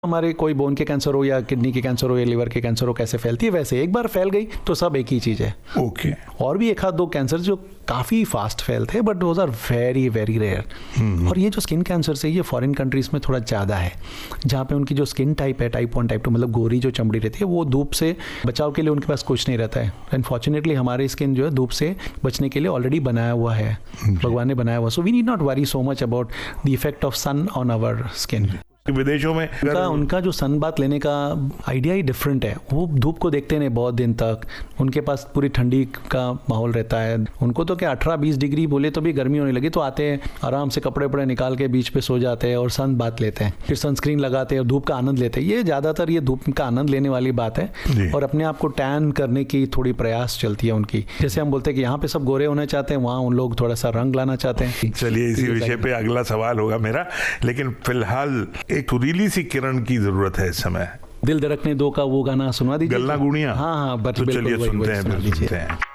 हमारे कोई बोन के कैंसर हो या किडनी के कैंसर हो या लिवर के कैंसर हो कैसे फैलती है, वैसे एक बार फैल गई तो सब एक ही चीज़ है। ओके। और भी एक आध दो कैंसर जो काफ़ी फास्ट फैलते हैं, but those are very very rare. और ये जो स्किन कैंसर से ये फॉरेन कंट्रीज़ में थोड़ा ज़्यादा है, जहाँ पे उनकी जो स्किन टाइप है, टाइप 1 टाइप 2, मतलब गोरी जो चमड़ी रहती है, वो धूप से बचाव के लिए उनके पास कुछ नहीं रहता है। अनफॉर्चुनेटली हमारी स्किन जो है धूप से बचने के लिए ऑलरेडी बनाया हुआ है, भगवान ने बनाया हुआ। So we need not worry so much about the effect of sun on our skin. विदेशों में उनका जो सन बात लेने का आइडिया ही डिफरेंट है। वो धूप को देखते नहीं बहुत दिन तक, उनके पास पूरी ठंडी का माहौल रहता है। उनको तो क्या 18-20 डिग्री बोले तो भी गर्मी होने लगी तो आते हैं, आराम से कपड़े वपड़े निकाल के बीच पे सो जाते हैं और सन बात लेते हैं, फिर सनस्क्रीन लगाते हैं और धूप का आनंद लेते हैं। ये ज़्यादातर ये धूप का आनंद लेने वाली बात है और अपने आप को टैन करने की थोड़ी प्रयास चलती है उनकी। जैसे हम बोलते हैं कि यहाँ पे सब गोरे होना चाहते हैं, वहाँ उन लोग थोड़ा सा रंग लाना चाहते हैं। चलिए इसी विषय पे अगला सवाल होगा मेरा, लेकिन फिलहाल एक सुरीली सी किरण की जरूरत है इस समय। दिल धड़कने दो का वो गाना सुनवा दीजिए। गल्ला गुड़िया। हाँ, तो चलिए सुनते हैं।